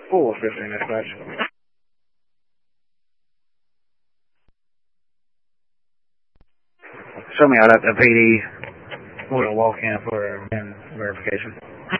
415 dispatch. Show me out at the PD. We're going to walk in for verification.